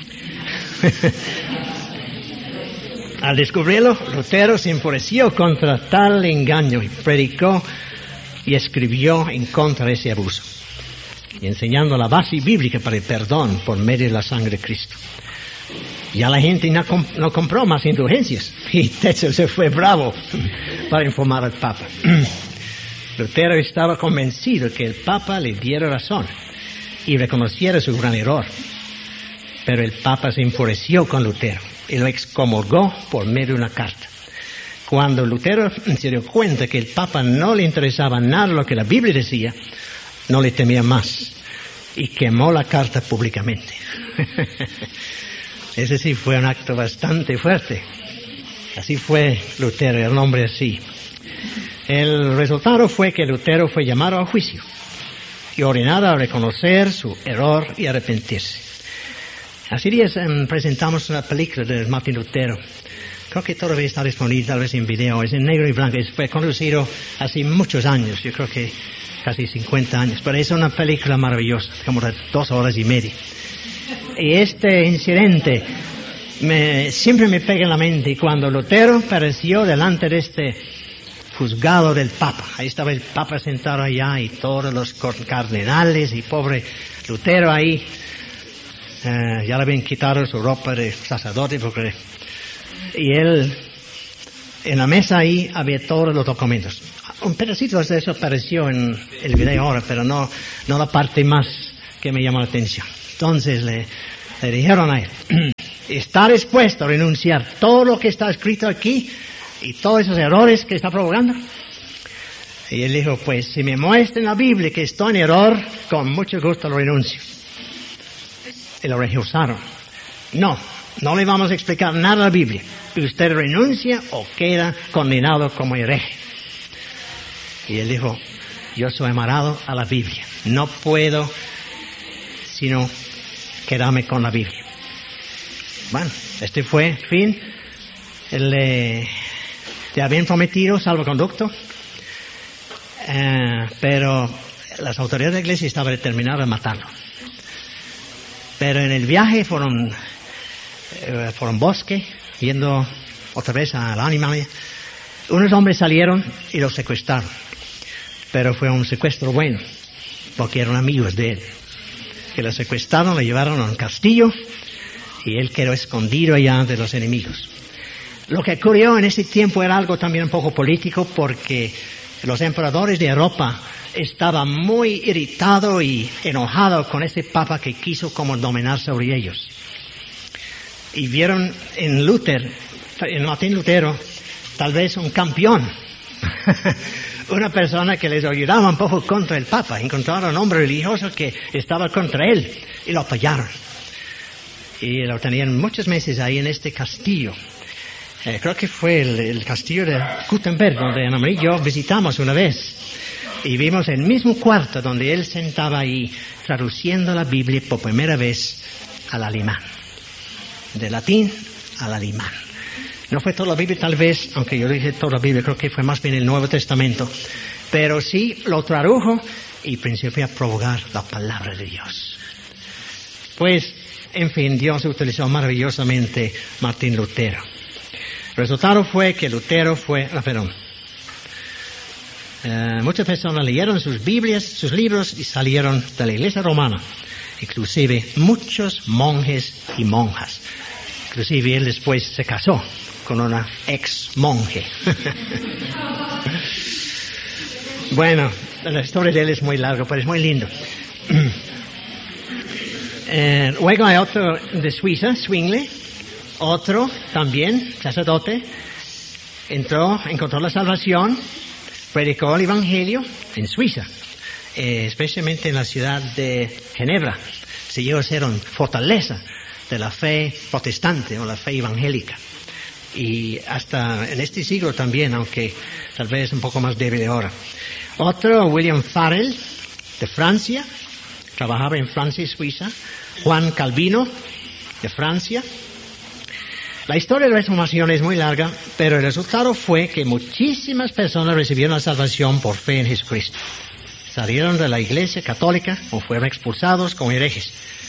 Al descubrirlo, Lutero se enfureció contra tal engaño y predicó y escribió en contra de ese abuso, y enseñando la base bíblica para el perdón por medio de la sangre de Cristo. Ya la gente no compró más indulgencias, y Tetzel se fue bravo para informar al Papa. Lutero estaba convencido que el Papa le diera razón y reconociera su gran error. Pero el Papa se enfureció con Lutero y lo excomulgó por medio de una carta. Cuando Lutero se dio cuenta que el Papa no le interesaba nada lo que la Biblia decía, no le temía más y quemó la carta públicamente. Ese sí fue un acto bastante fuerte. Así fue Lutero, el hombre así. El resultado fue que Lutero fue llamado a juicio y ordenado a reconocer su error y arrepentirse. Hace días presentamos una película de Martín Lutero. Creo que todavía está disponible, tal vez en video. Es en negro y blanco. Fue conducido hace muchos años, yo creo que casi 50 años. Pero es una película maravillosa, como de 2 horas y media. Y este incidente siempre me pega en la mente cuando Lutero apareció delante de este juzgado del Papa. Ahí estaba el Papa sentado allá y todos los cardenales y pobre Lutero ahí. Ya le habían quitado su ropa de sacerdote y él En la mesa ahí había todos los documentos. Un pedacito de eso apareció en el video ahora, pero no la parte más que me llamó la atención. Entonces le dijeron a él, ¿está dispuesto a renunciar todo lo que está escrito aquí y todos esos errores que está provocando? Y él dijo, pues si me muestra en la Biblia que estoy en error, con mucho gusto lo renuncio. Y lo rehusaron. No le vamos a explicar nada a la Biblia. Usted renuncia o queda condenado como hereje. Y él dijo, yo soy amarrado a la Biblia. No puedo sino quedarme con la Biblia. Bueno, este fue el fin. Le habían prometido salvoconducto. Pero las autoridades de la iglesia estaban determinadas a matarlo. Pero en el viaje fueron por un bosque, yendo otra vez al animal. Unos hombres salieron y lo secuestraron. Pero fue un secuestro bueno, porque eran amigos de él. Que lo secuestraron, lo llevaron a un castillo y él quedó escondido allá de los enemigos. Lo que ocurrió en ese tiempo era algo también un poco político, porque los emperadores de Europa estaban muy irritados y enojados con ese papa que quiso como dominar sobre ellos. Y vieron en Martín Lutero, tal vez un campeón, una persona que les ayudaba un poco contra el papa. Encontraron a un hombre religioso que estaba contra él y lo apoyaron. Y lo tenían muchos meses ahí en este castillo. Creo que fue el castillo de Gutenberg, donde Ana María y yo visitamos una vez. Y vimos el mismo cuarto donde él sentaba ahí, traduciendo la Biblia por primera vez al alemán. De latín al alemán. No fue toda la Biblia tal vez, aunque yo dije toda la Biblia, creo que fue más bien el Nuevo Testamento. Pero sí lo tradujo y principió a provocar la palabra de Dios. Pues, en fin, Dios utilizó maravillosamente Martín Lutero. El resultado fue que Lutero fue, muchas personas leyeron sus Biblias, sus libros y salieron de la iglesia romana. Inclusive muchos monjes y monjas. Inclusive él después se casó con una ex monje. Bueno, la historia de él es muy larga, pero es muy lindo. Luego hay otro de Suiza, Zwingli, otro también, sacerdote, encontró la salvación, predicó el Evangelio en Suiza, especialmente en la ciudad de Ginebra. Se llegó a ser una fortaleza de la fe protestante o la fe evangélica. Y hasta en este siglo también, aunque tal vez un poco más débil ahora. Otro, William Farel, de Francia, trabajaba en Francia y Suiza. Juan Calvino, de Francia. La historia de la Reformación es muy larga, pero el resultado fue que muchísimas personas recibieron la salvación por fe en Jesucristo. Salieron de la Iglesia Católica o fueron expulsados como herejes.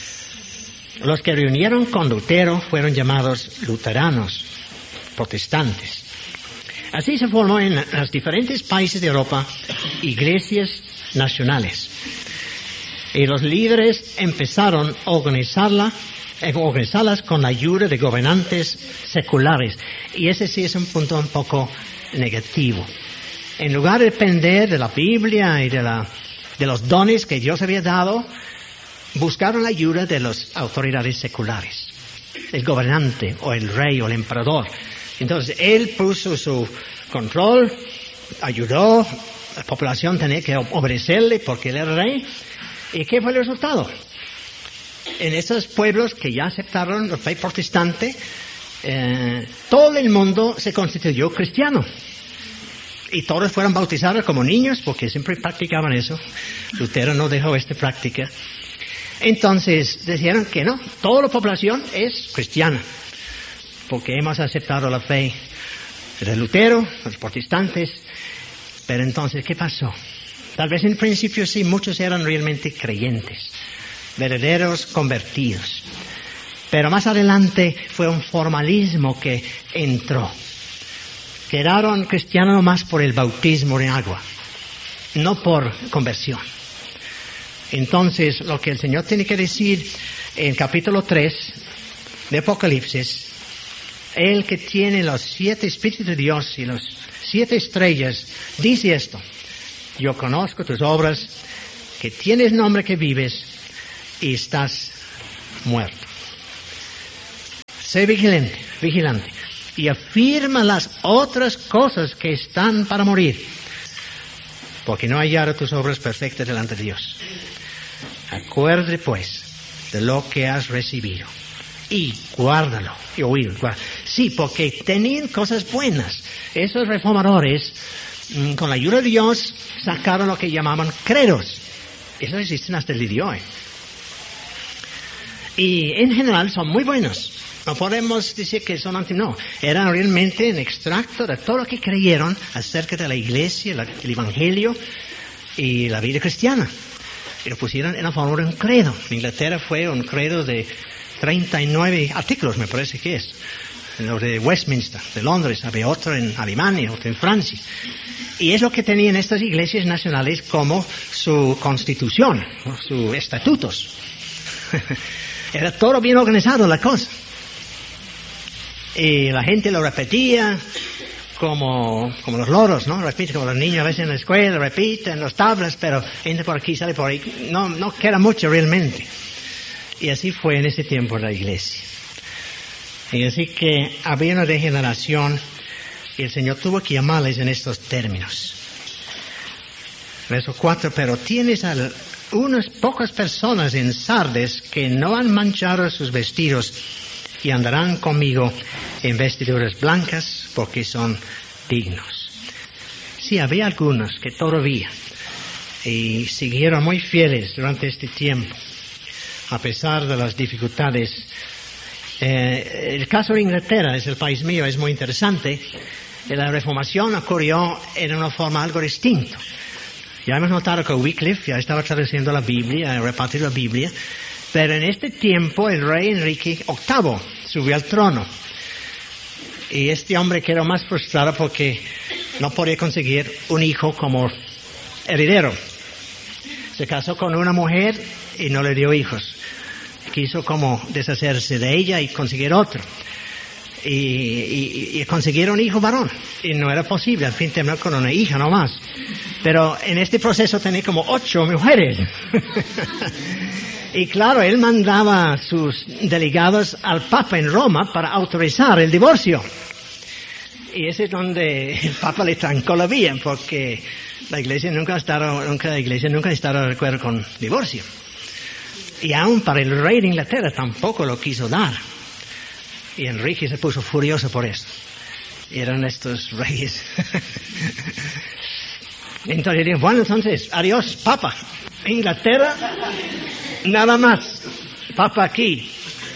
Los que reunieron con Lutero fueron llamados luteranos, protestantes. Así se formó en los diferentes países de Europa iglesias nacionales. Y los líderes empezaron a organizarlas con la ayuda de gobernantes seculares. Y ese sí es un punto un poco negativo. En lugar de depender de la Biblia y de los dones que Dios había dado, buscaron la ayuda de las autoridades seculares. El gobernante o el rey o el emperador. Entonces él puso su control, ayudó, la población tenía que obedecerle porque él era rey. ¿Y qué fue el resultado? En esos pueblos que ya aceptaron la fe protestante, todo el mundo se constituyó cristiano. Y todos fueron bautizados como niños porque siempre practicaban eso. Lutero no dejó esta práctica. Entonces dijeron que no, toda la población es cristiana. Porque hemos aceptado la fe de Lutero, los protestantes. Pero entonces, ¿qué pasó? Tal vez en principio sí, muchos eran realmente creyentes, verdaderos convertidos. Pero más adelante fue un formalismo que entró. Quedaron cristianos más por el bautismo en agua, no por conversión. Entonces, lo que el Señor tiene que decir en capítulo 3 de Apocalipsis, el que tiene los 7 Espíritus de Dios y los 7 estrellas, dice esto: yo conozco tus obras, que tienes nombre que vives y estás muerto. Sé vigilante, y afirma las otras cosas que están para morir, porque no hallaron tus obras perfectas delante de Dios. Acuérdate pues de lo que has recibido y guárdalo. Y oído. Sí, porque tenían cosas buenas. Esos reformadores, con la ayuda de Dios, sacaron lo que llamaban credos. Esos existen hasta el día de hoy. Y en general son muy buenos. No podemos decir que son no. Eran realmente un extracto de todo lo que creyeron acerca de la iglesia, el evangelio y la vida cristiana. Y lo pusieron en la forma de un credo. En Inglaterra fue un credo de 39 artículos, me parece que es. Lo de Westminster, de Londres, había otro en Alemania, otro en Francia. Y es lo que tenían estas iglesias nacionales como su constitución, sus estatutos. Era todo bien organizado la cosa. Y la gente lo repetía como los loros, ¿no? Repite como los niños a veces en la escuela, repiten los tablas, pero entra por aquí, sale por ahí. No queda mucho realmente. Y así fue en ese tiempo la iglesia. Y así que había una degeneración y el Señor tuvo que llamarles en estos términos. Verso 4, pero tienes unas pocas personas en Sardes que no han manchado sus vestidos y andarán conmigo en vestiduras blancas porque son dignos. Sí, había algunos que todavía y siguieron muy fieles durante este tiempo, a pesar de las dificultades. El caso de Inglaterra, es el país mío, es muy interesante. La reformación ocurrió en una forma algo distinta. Ya hemos notado que Wycliffe ya estaba traduciendo la Biblia, repartiendo la Biblia, pero en este tiempo el rey Enrique VIII subió al trono. Y este hombre quedó más frustrado porque no podía conseguir un hijo como heredero. Se casó con una mujer y no le dio hijos. Quiso como deshacerse de ella y conseguir otro. Y consiguieron un hijo varón. Y no era posible. Al fin terminó con una hija nomás. Pero en este proceso tenía como 8 mujeres. Y claro, él mandaba sus delegados al Papa en Roma para autorizar el divorcio. Y ese es donde el Papa le trancó la vía, porque la Iglesia nunca ha estado de acuerdo con divorcio. Y aún para el rey de Inglaterra tampoco lo quiso dar. Y Enrique se puso furioso por eso. Y eran estos reyes. Entonces dijo, bueno, entonces, adiós, Papa. Inglaterra, nada más. Papa aquí.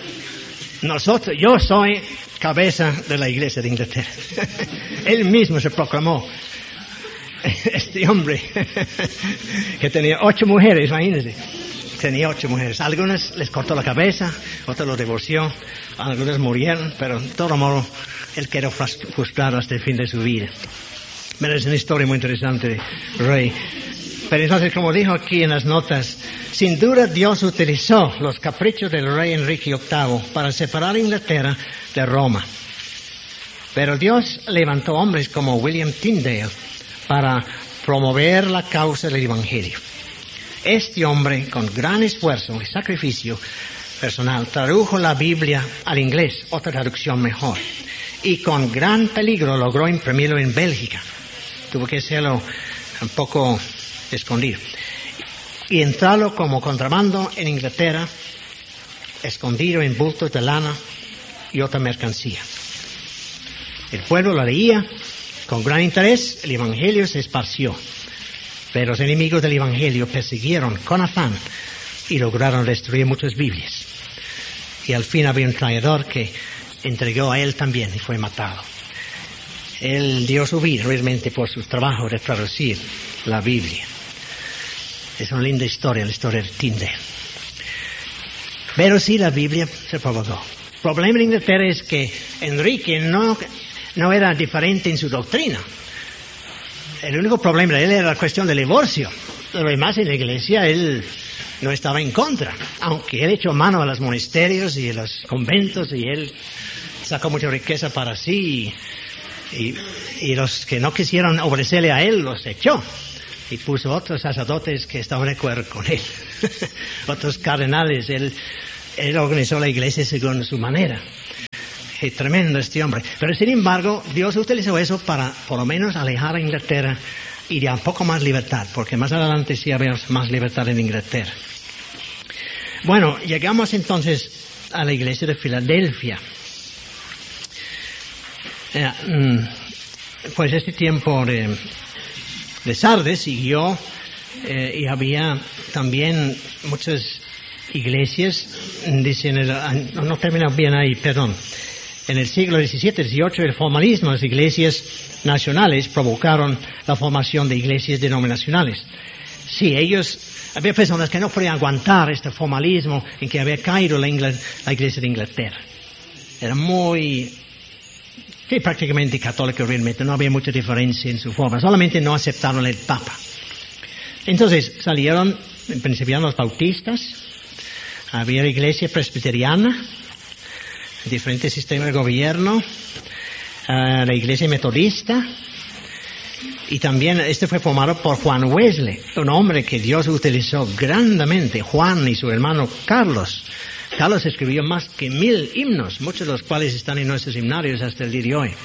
Yo soy cabeza de la Iglesia de Inglaterra. Él mismo se proclamó. Este hombre que tenía 8 mujeres, imagínense. Tenía 8 mujeres. Algunas les cortó la cabeza, otras lo divorció, algunas murieron, pero de todo modo él quedó frustrado hasta el fin de su vida. Pero es una historia muy interesante de rey. Pero entonces, como dijo aquí en las notas, sin duda Dios utilizó los caprichos del rey Enrique VIII para separar a Inglaterra de Roma. Pero Dios levantó hombres como William Tyndale para promover la causa del Evangelio. Este hombre, con gran esfuerzo y sacrificio personal, tradujo la Biblia al inglés, otra traducción mejor, y con gran peligro logró imprimirlo en Bélgica. Tuvo que hacerlo un poco escondido. Y entrarlo como contrabando en Inglaterra, escondido en bultos de lana y otra mercancía. El pueblo lo leía con gran interés, el Evangelio se esparció. Pero los enemigos del Evangelio persiguieron con afán y lograron destruir muchas Biblias. Y al fin había un traidor que entregó a él también y fue matado. Él dio su vida realmente por su trabajo de traducir la Biblia. Es una linda historia, la historia de Tyndale. Pero sí, la Biblia se propagó. El problema en Inglaterra es que Enrique no era diferente en su doctrina. El único problema de él era la cuestión del divorcio. Lo demás en la iglesia él no estaba en contra. Aunque él echó mano a los monasterios y a los conventos y él sacó mucha riqueza para sí y los que no quisieron obedecerle a él los echó y puso otros sacerdotes que estaban de acuerdo con él, otros cardenales. Él organizó la iglesia según su manera. Es tremendo este hombre. Pero sin embargo, Dios utilizó eso para por lo menos alejar a Inglaterra y de un poco más libertad, porque más adelante sí había más libertad en Inglaterra. Bueno, llegamos entonces a la iglesia de Filadelfia. Pues este tiempo de Sardes siguió y había también muchas iglesias, dicen, no termino bien ahí, perdón. En el siglo XVII, XVIII, el formalismo, las iglesias nacionales provocaron la formación de iglesias denominacionales. Sí, había personas que no podían aguantar este formalismo en que había caído la iglesia de Inglaterra. Era prácticamente católico realmente, no había mucha diferencia en su forma, solamente no aceptaron el Papa. Entonces salieron, en principio, los bautistas, había iglesia presbiteriana, diferentes sistemas de gobierno, la iglesia metodista, y también este fue formado por Juan Wesley, un hombre que Dios utilizó grandemente, Juan y su hermano Carlos. Carlos escribió más que 1000 himnos, muchos de los cuales están en nuestros himnarios hasta el día de hoy.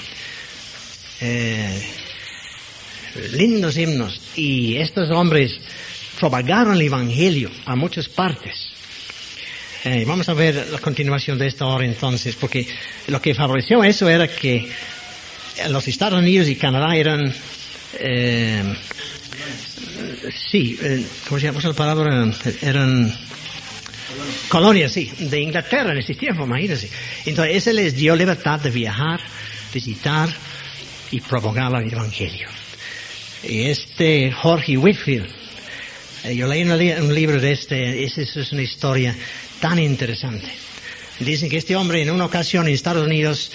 Lindos himnos. Y estos hombres propagaron el Evangelio a muchas partes. Vamos a ver la continuación de esta hora entonces, porque lo que favoreció eso era que los Estados Unidos y Canadá eran, ¿cómo se llama la palabra? Eran colonias, sí, de Inglaterra en ese tiempo, imagínense. Entonces, eso les dio libertad de viajar, visitar y propagar el Evangelio. Y Jorge Whitefield, yo leí un libro de esa es una historia tan interesante. Dicen que este hombre en una ocasión en Estados Unidos,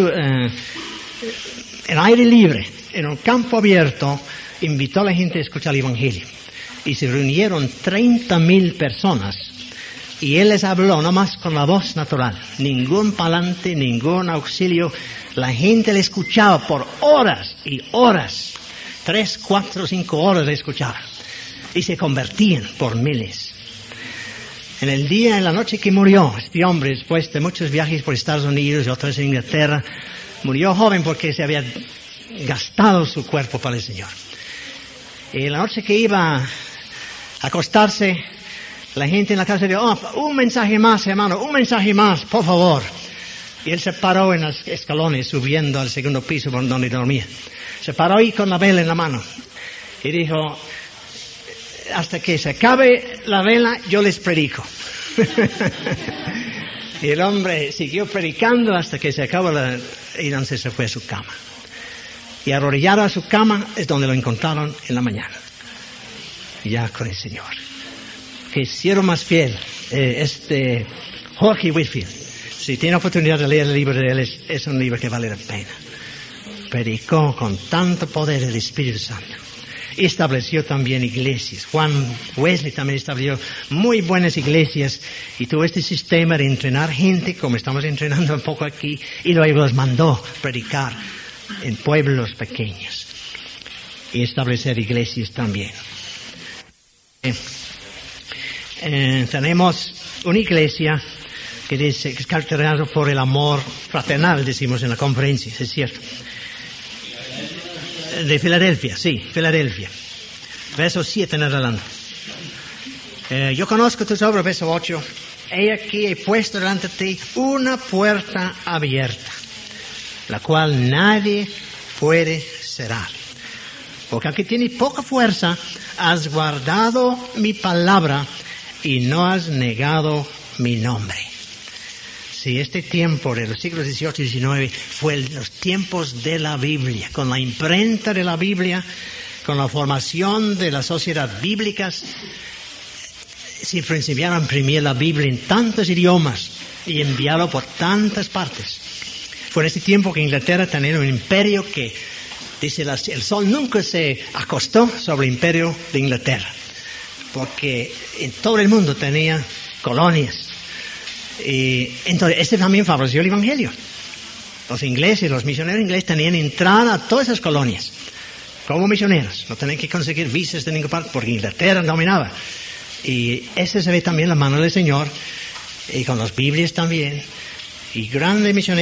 en aire libre, en un campo abierto, invitó a la gente a escuchar el Evangelio. Y se reunieron 30,000 personas. Y él les habló nomás con la voz natural, ningún palante, ningún auxilio. La gente le escuchaba por horas y horas, 3, 4, 5 horas le escuchaban. Y se convertían por miles. En la noche que murió este hombre, después de muchos viajes por Estados Unidos y otros en Inglaterra, murió joven porque se había gastado su cuerpo para el Señor. Y la noche que iba a acostarse, la gente en la casa dijo, un mensaje más, hermano, un mensaje más, por favor. Y él se paró en los escalones, subiendo al segundo piso por donde dormía. Se paró ahí con la vela en la mano. Y dijo, hasta que se acabe la vela, yo les predico. Y el hombre siguió predicando hasta que se acabó y entonces se fue a su cama. Y arrodillado a su cama es donde lo encontraron en la mañana. Ya con el Señor. Que siervo más fiel, Jorge Whitefield. Si tiene oportunidad de leer el libro de él, es un libro que vale la pena. Predicó con tanto poder el Espíritu Santo. Estableció también iglesias. Juan Wesley también estableció muy buenas iglesias y tuvo este sistema de entrenar gente, como estamos entrenando un poco aquí, y luego los mandó predicar en pueblos pequeños y establecer iglesias también. Tenemos una iglesia que es caracterizada por el amor fraternal, decimos en la conferencia, es cierto. De Filadelfia, sí, Filadelfia. Verso 7 en adelante. Yo conozco tus obras, verso 8. He aquí he puesto delante de ti una puerta abierta, la cual nadie puede cerrar. Porque aunque tienes poca fuerza, has guardado mi palabra y no has negado mi nombre. Sí, este tiempo de los siglos XVIII y XIX fue los tiempos de la Biblia, con la imprenta de la Biblia, con la formación de las sociedades bíblicas. Se principiaron a imprimir la Biblia en tantos idiomas y enviarlo por tantas partes. Fue en este tiempo que Inglaterra tenía un imperio que, dice, el sol nunca se acostó sobre el imperio de Inglaterra, porque en todo el mundo tenía colonias. Y entonces, también favoreció el Evangelio. Los ingleses, los misioneros ingleses tenían entrada a todas esas colonias como misioneros. No tenían que conseguir visas de ninguna parte porque Inglaterra dominaba. Y ese se ve también la mano del Señor, y con las Biblias también. Y grandes misioneros